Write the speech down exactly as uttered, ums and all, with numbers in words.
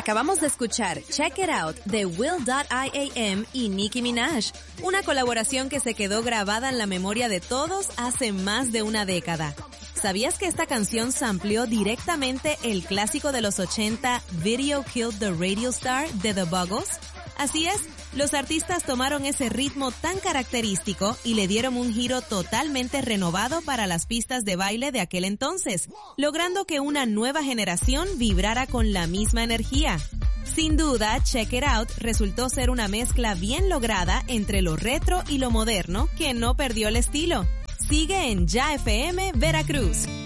Acabamos de escuchar Check It Out de Will.i.am y Nicki Minaj, una colaboración que se quedó grabada en la memoria de todos hace más de una década. ¿Sabías que esta canción sampleó directamente el clásico de los ochenta, Video Killed the Radio Star de The Buggles? Así es, los artistas tomaron ese ritmo tan característico y le dieron un giro totalmente renovado para las pistas de baile de aquel entonces, logrando que una nueva generación vibrara con la misma energía. Sin duda, Check It Out resultó ser una mezcla bien lograda entre lo retro y lo moderno que no perdió el estilo. Sigue en Ya F M Veracruz.